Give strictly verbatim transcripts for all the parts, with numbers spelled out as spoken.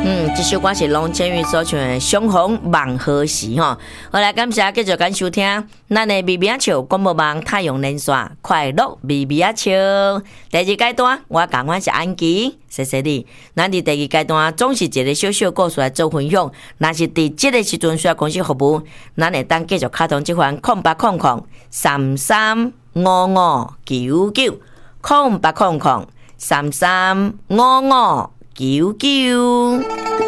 嗯，这首歌是龙千羽所唱的《相逢望何时》哈。好来，感谢继续跟收听咱的咪咪仔笑广播网太阳连线快乐咪咪仔笑第二阶段，我讲我是安琪，谢谢你。咱伫第二阶段总是一个小小故事来做分享，若是伫这个时阵需要公司服务，咱会当继续卡通这款空八空空三三五五九九空八空空三三五五九九。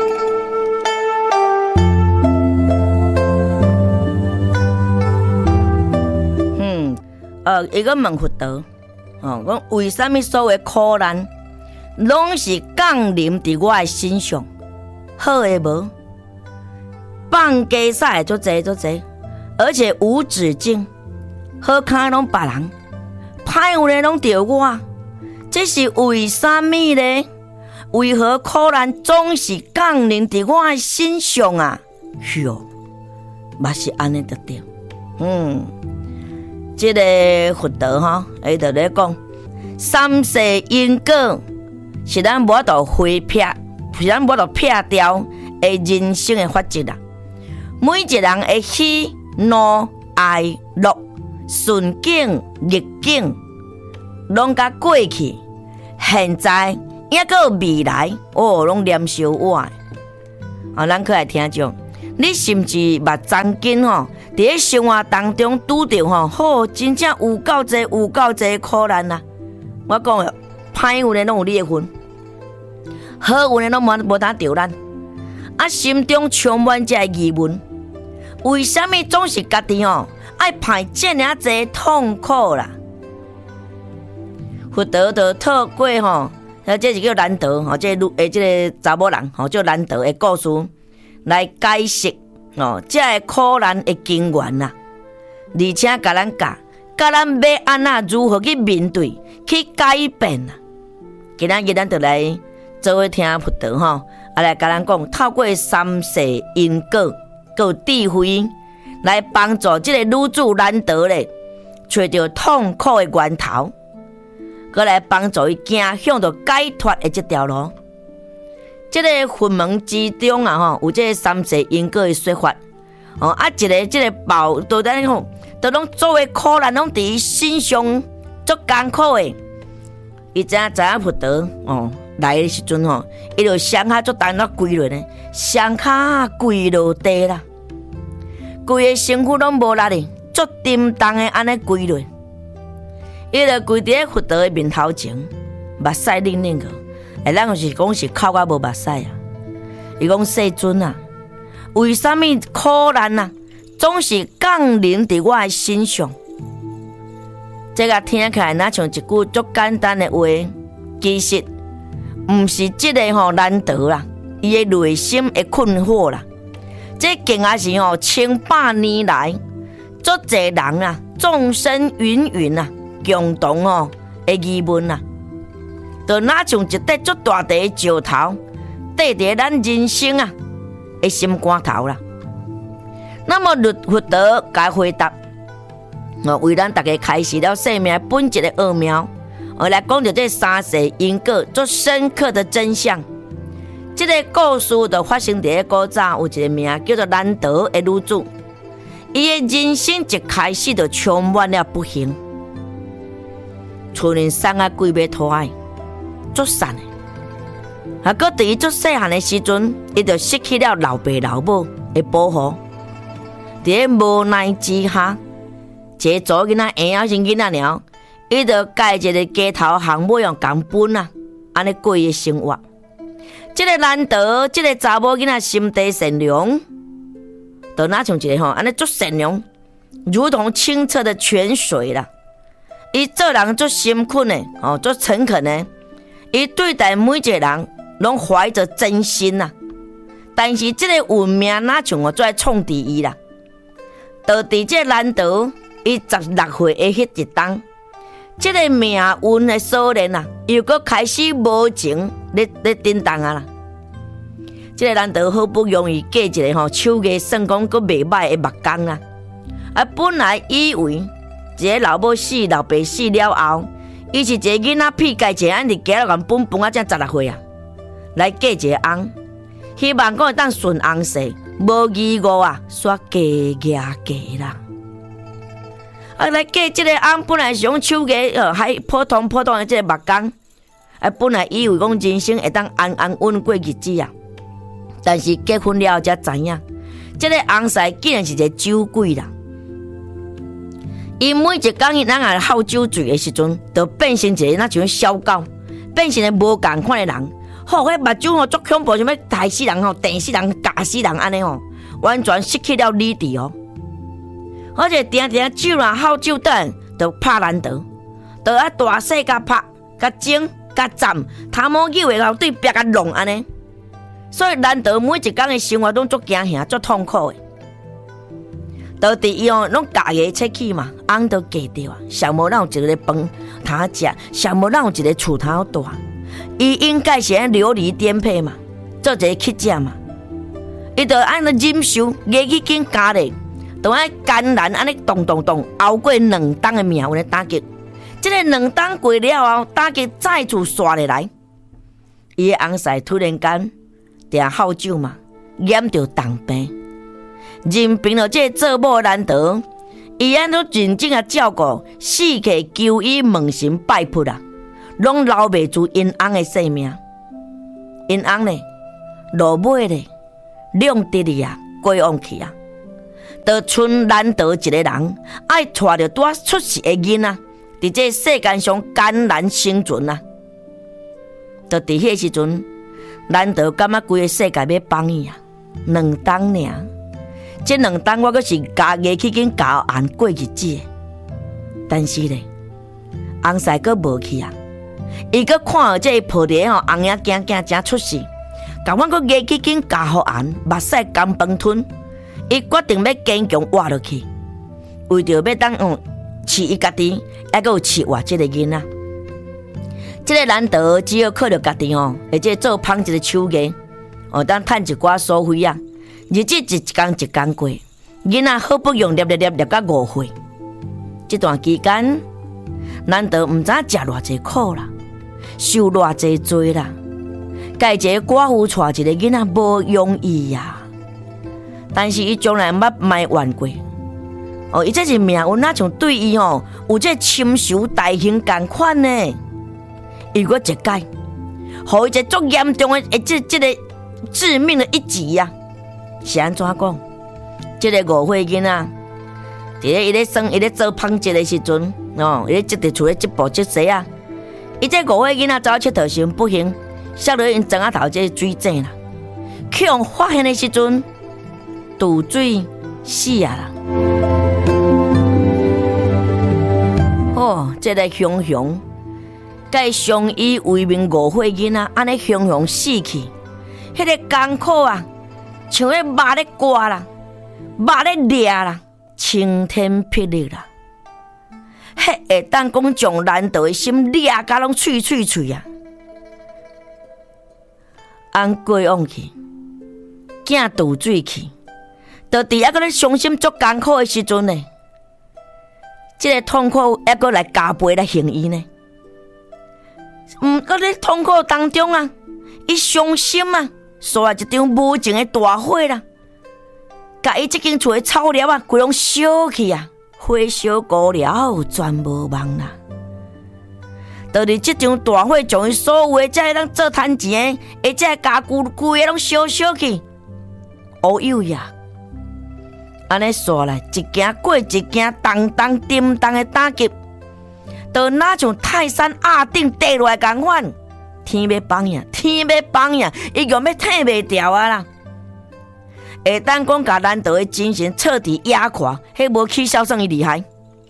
嗯，呃，伊个问佛陀，哦，讲为什么所有苦难，拢是降临伫我的身上？好诶无？放假赛足济足济，而且无止境，好康拢别人，歹有咧拢着我，这是为什么呢？为何苦难总是降临伫我的身上啊？哟，嘛是安尼得对。嗯，这个佛陀哈，伊就咧讲，三世因果是咱无法度回避，是咱无法度避掉的人生的法则啦。每一个人的喜怒哀乐、顺境逆境，拢甲过去、现在。也个未来哦，拢连烧我。啊，咱可来听种，你是毋是捌曾经吼，伫咧生活当中拄着吼，好真正有够济、有够济苦难啊！我讲诶，歹运诶拢有你诶份，好运诶拢无无当着咱。啊，心中充满这疑问：为什么总是家己吼爱排这尔济痛苦啦？佛陀就透过吼。啊，这是叫难得吼，这个诶，这个查某人吼，叫难得的故事来解释哦，这个苦难的根源啦，而且甲咱教，教咱要安怎如何去面对、去改变啦。今仔日咱就来做伙听佛陀吼，啊来甲咱讲，透过三世因果、个智慧来帮助这个女子难得咧，找到痛苦的源头。过来帮助伊行向着解脱的这条路。这个佛门之中啊，吼有这个三世因果的说法。哦，啊，一个这个报都咱讲，都拢作为苦难，拢伫伊身上足艰苦的。伊知影知影佛陀哦来的时阵吼，伊就双脚足重了跪落呢，双脚跪落地啦，规个身躯拢无力哩，足沉重的安尼跪落。伊就跪伫咧佛陀的面头前，目屎冷冷个。哎，咱就是讲是哭啊无目屎啊。伊讲世尊啊，为什么苦难啊总是降临伫我的身上？这个听起来哪像一句足简单的话，其实毋是即个吼难得啦，伊的内心的困惑啦。这竟然是吼千百年来，足侪人啊，众生芸芸啊。共同哦的疑问啊，就哪像一块足大地的石头，缀伫咱人生啊的心肝头啦。那么佛陀甲回答，我为咱大家开始了生命本质的奥妙，我来讲到这三世因果足深刻的真相。这个故事就发生伫古早有一个名叫做难得的女子，伊的人生一开始就充满了不幸。厝里送啊几尾拖爱，足瘦的。啊，搁伫伊足细汉的时阵，伊就失去了老爸老母的保护。伫咧无奈之下，一个做囡仔婴仔是囡仔鸟，伊就介一个街头巷尾用共分啊，安尼过伊的生活。这个难得，这个查某囡仔心地善良，就哪像一个吼，安尼足善良，如同清澈的泉水啦。伊做人足心恳的，哦，足诚恳的。伊对待每一个人，拢怀着真心呐。但是这个运命哪像我做创治伊啦？就伫这难得，伊十六岁的迄一当，这个命运的锁链啊，又搁开始无情咧咧震动啊啦。这个难得好不容易嫁一个吼手艺算讲搁袂歹的木工啊，啊，本来以为。一个老母死、老爸死了后，伊是一个囡仔屁，家一个安伫家了共本本啊，才十六岁啊，来嫁一个翁。 希望讲会当顺翁婿，无义务啊，煞加加加啦。啊，来嫁即个翁本来是讲手艺呃，还普通普通的即个木工，啊，本来以为讲人生会当安安稳过日子啊，但是结婚了才知影，即个翁婿竟然是一个酒鬼啦。伊每一工伊咱啊好酒醉的时阵，就变成一个那像小狗，变成一个无共款的人。吼，迄目睭吼足恐怖，想要杀死人吼，电死人、夹死人安尼吼，完全失去了理智哦。而且定定酒啦好酒等，就拍难得，就爱大细甲拍、甲整、甲站，头毛脚的后对壁甲弄安尼。所以难得每一工的生活拢足惊吓、足痛苦的。就伫伊哦，拢家己出去嘛，翁都嫁掉啊，上无咱有一个饭通食，上无咱有一个厝通住。伊应该是爱流离颠沛嘛，做一个乞食嘛。伊就安尼忍受，牙齿紧加咧，就爱艰难安尼动动动，熬过两冬的命运的打击。这个两冬过了后，打击再次刷下来。伊的翁婿突然间定好酒嘛，染着重病。任凭着这做某难得，伊安都认真啊照顾，四界求医问神拜佛啊，拢留袂住因翁的性命。因翁呢，落尾咧，两得哩啊，过往去啊，就剩难得一个人，爱带着拄出世的囡仔，伫这世间上艰难生存啊。就伫迄时阵，难得感觉规个世界要放伊啊，两冬尔。这两冬我阁是家己去紧教案过日子，但是咧，翁婿阁无去啊。伊阁看到这抱着吼红影囝囝正出世，甲阮阁牙去紧教互案，目屎干饭吞。伊决定要坚强活落去，为着要当嗯饲伊家己，还阁有饲活这个囡仔。这个难得只好靠着家己哦，而且做芳一个手艺，哦，当趁一寡所费啊。日子一天一天过，囡仔好不容易粒粒粒粒到五岁。这段期间，难得唔知食偌济苦啦，受偌济罪啦。家一个寡妇带一个囡仔无容易呀、啊，但是伊从来捌埋怨过。哦，伊这是命运，哪像对伊哦有这亲仇大兄同款呢？伊个一解，互伊一个足严重的这这个致命的一击呀、啊！是安怎讲？这个五岁囡仔，伫咧伊咧算伊咧做芳节的时阵，哦，伊咧积伫厝咧积步积西啊。伊这五岁囡仔走佚佗时不幸，摔落因庄仔头这水井啦。去用发现的时阵，渡水死啊啦！哦，这个熊熊，该相依为命五岁囡仔，安尼熊熊死去，迄、那个艰苦啊！像咧肉咧刮啦，肉咧掠啦，晴天霹雳啦，迄会当讲将难得的心掠甲拢脆脆脆啊！翁过往去，囝渡水去，就伫遐个咧伤心足艰苦的时阵呢，即、这个痛苦还阁来加倍来行伊呢。毋过咧痛苦当中啊，伊伤心啊。刷一张无情的大火啦，甲伊即间厝的草料啊，规拢烧去啊，火烧过了，全无望啦。就伫即场大火将伊所有的才会当做趁钱的，而且家具规个拢烧烧去，乌有呀！安尼刷来一件过一件，当当叮当的打击，就哪像泰山压顶跌落来共款。天要放呀，天要放呀，伊用要挺袂掉啊啦！会当讲甲难得的精神彻底压垮，迄无气消算伊厉害。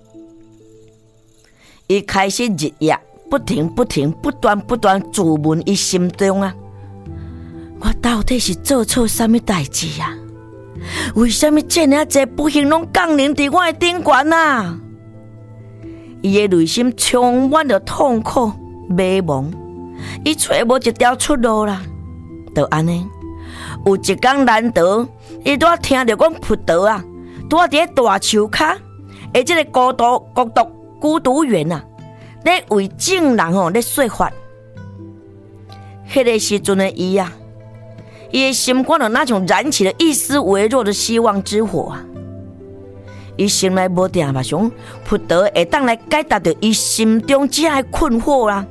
伊开始日夜不停、不停、不断、不断自问伊心中啊，我到底是做错什么代志啊？为什么这么侪不幸拢降临伫我的顶悬啊？伊的内心充满着痛苦、迷茫。伊找无一条出路啦，就安尼。有一天难得，伊拄听着讲佛陀啊，拄伫咧大树骹，诶，即个孤独、孤独、孤独园啊，咧为众人吼咧说法。迄个时阵的伊啊， 伊的心肝就那像燃起了一丝微弱的希望之火啊！伊心内无定嘛想，佛陀会当来解答着伊心中这个困惑啦，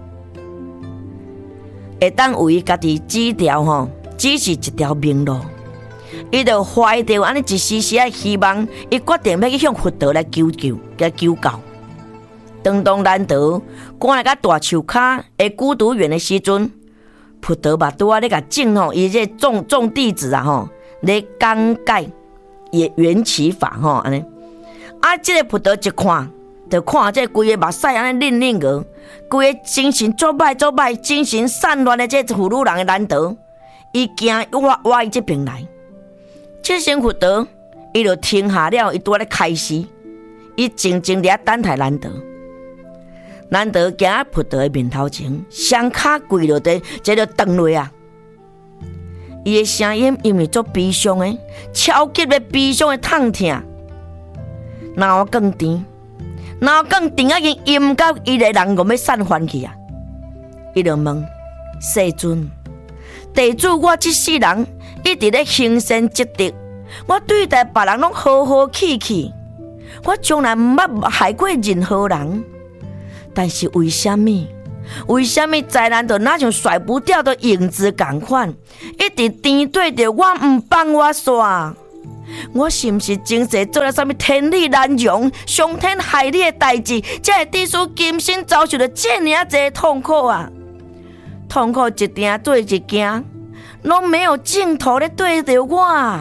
会当为伊家己指条吼，指示一条明路。伊就怀着安尼一丝丝的希望，伊决定要去向佛陀来求救，来求教。当当难得赶来到大树骹的孤独园的时阵，佛陀嘛拄啊咧甲种吼，伊这众众弟子啊吼，咧讲解伊缘起法吼安尼。啊，这个佛陀一看，就看这规个目屎安尼恁恁个，规个精神足歹足歹，精神散乱的这妇女人的难得，伊惊我我伊这边来。这时佛陀伊就停下了，伊拄啊咧开示，伊静静地等待难得。难得行到佛陀的面头前，双脚跪落地，这就断落啊！伊的声音因为足悲伤的，超级的悲伤的痛痛，脑壳更甜，脑壳更甜啊！已经阴到伊个人我要散翻去啊！伊就问世尊，地主我这世人一直咧行善积德，我对待别人拢和和气气，我从来毋捌害过任何人。但是为什么？为什么灾难就那像甩不掉的影子同款，一直颠对着我，唔放我煞？我是毋是前世做了什么天理难容、伤天害理的代志，才会致使今生遭受着这样济痛苦啊？痛苦一件对一件，拢没有尽头咧对着我。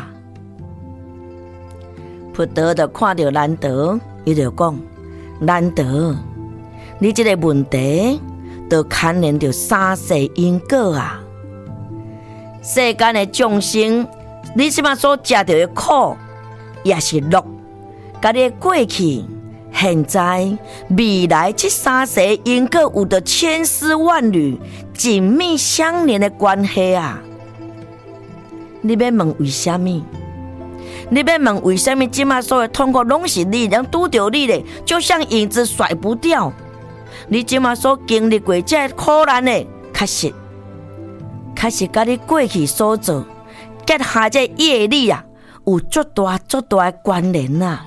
佛陀就看到难得，伊就讲：难得。你这个问题，就牵连着三世因果啊！世间的众生，你即马所食到的苦，也是乐，甲你的过去、现在、未来这三世因果有着千丝万缕、紧密相连的关系啊！你要问为什么？你要问为什么即马所有痛苦拢是你，能拄着你咧，就像影子甩不掉。你即马所经历过这苦难的，确实，确实甲你过去所做结下这业力啊，有足大足大的关联啊！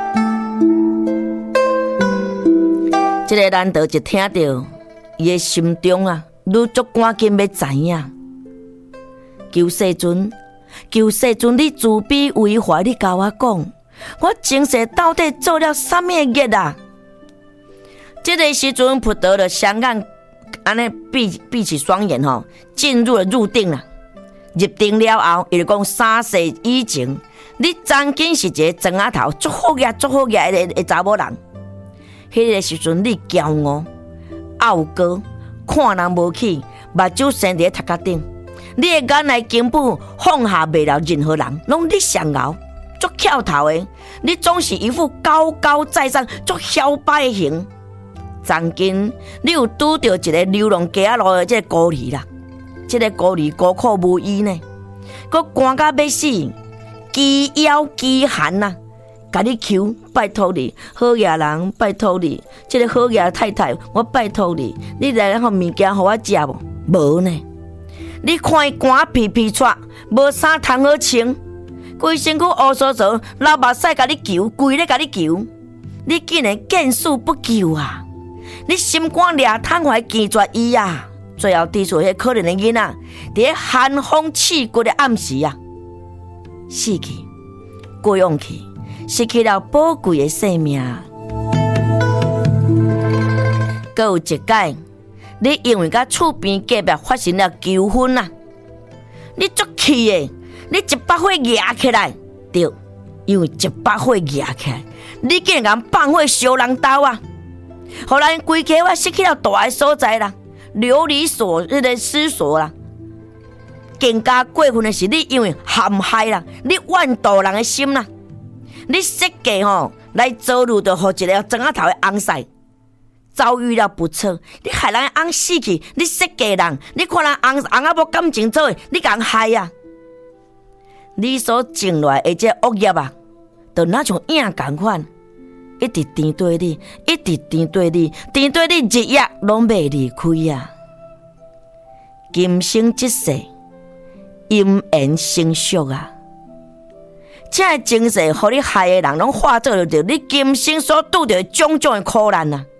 这个难得一听到，伊的心中啊，愈足赶紧要知影，求世尊，求世尊，你慈悲为怀，你甲我讲，我前世到底做了什么业啊？这个时阵，佛陀的双眼安尼闭闭起双眼吼，进入了入定了。入定了后，伊就讲三世以前，你曾经是一个庄仔头，足好个足好个的的查某人。迄个时阵，你骄傲、傲高，看人无起，目睭生伫头壳顶，你的眼内根本放下袂了任何人，拢你上熬，足翘头的。你总是一副高高在上、足嚣摆的形。曾经，你有拄到一个流浪街仔路的这个孤儿啦，这个孤儿孤苦无依呢，佮寒到要死，饥枵饥寒呐，甲你求，拜托你，好野人，拜托你，这个好野太太，我拜托你，你来让物件互我食无？无呢，你看伊寒皮皮喘，无衫通好穿，规身躯乌糟糟，流目屎甲你求，跪咧甲你求，你竟然见死不救啊！你心肝掠瘫怀拒绝伊啊！最后滴出迄可怜的囡仔，伫寒风刺骨的暗时啊，死去，过往去，失去了宝贵的生命。阁有一解，你因为甲厝边隔壁发生了纠纷啊，你足气的，你一把火压起来，对，因为一把火压起来，你竟然放火烧人家啊！后来规家我失去了大个所在啦，流离所那个失所啦。更加过分的是，你因为陷害啦，你怨妒人的心啦，你设计吼来遭遇到互一个庄仔头的翁婿遭遇了不测，你害人的翁死去，你设计人，你看人翁翁仔无感情做的，你共害啊！你所种来的这恶业啊，就那像影同款。一直甜对你，一直甜对你，甜对你日夜拢袂离开啊！今生这世， 因缘成熟啊！这个精神，互你害的人，拢化作着你今生所拄着种种的苦难啊！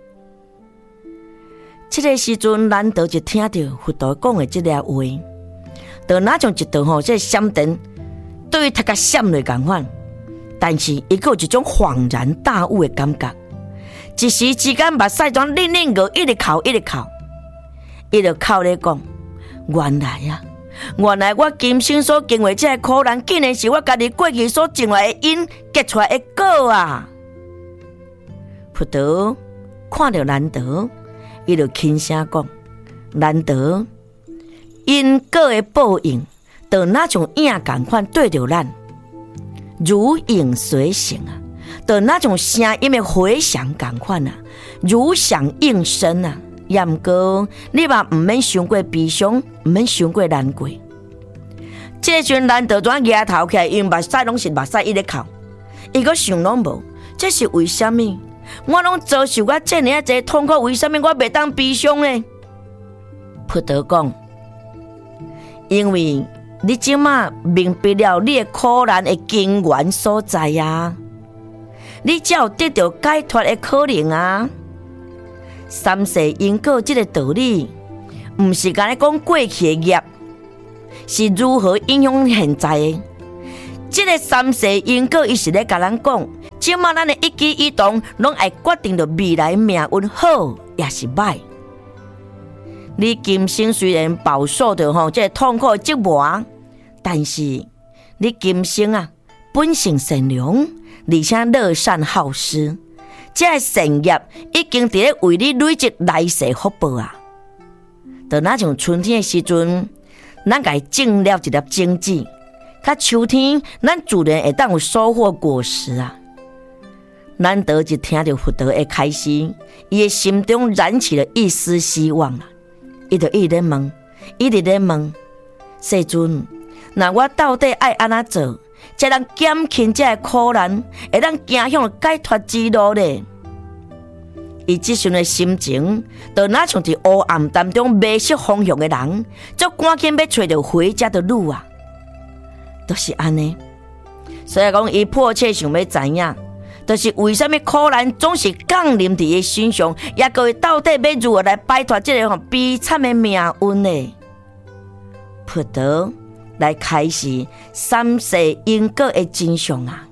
这个时阵，难得就听到佛陀讲的这个话，就哪像一道吼，这闪电对于他甲闪落共款，但是伊有一种恍然大悟的感觉。一时之间，目屎全冷冷个，一直哭一直哭，伊就哭咧讲：原来啊！原来我今生所经历这个苦难，竟然是我家己过去所种来的因结出来的果啊！佛陀看到难得，伊就轻声讲：难得，因果的报应，就那种影共款对着咱，如影随形啊！就那种声音的回响共款啊，如响应声啊！也毋过，你嘛毋免伤过悲伤，毋免伤过难过。这个时阵，难得转额头起来，因目屎拢是目屎一直哭。伊个想拢无，这是为什么？我拢遭受我这样这痛苦，为什么我袂当悲伤呢？佛陀讲，因为你即马明白了你的苦难的根源所在啊，你才有得到解脱的可能啊。三世因果这个道理，唔是干咧讲过去的业，是如何影响现在的。这个三世因果，伊是咧甲咱讲，即马咱的一举一动，拢会决定着未来命运好也是歹。你今生虽然饱受着吼这个痛苦的折磨，但是你今生啊本性善良，而且乐善好施。这个善业已经伫咧为你累积来世福报啊！就那种春天的时阵，咱家种了一粒种子，较秋天咱自然会当有收获果实啊！难得就听到佛陀的开示，伊的心中燃起了一丝希望啊！伊就一直在问，一直在问，世尊，那我到底爱安怎做？才能减轻这个苦难，会当走向解脱之路呢？伊即阵的心情，就哪像伫黑暗当中迷失方向的人，就赶紧要找到回家的路啊！都、就是安尼。所以讲，伊迫切想要知影，就是为什么苦难总是降临伫伊身上，也各位到底要如何来摆脱这个悲惨的命运呢？佛陀来开示三世因果的真相啊！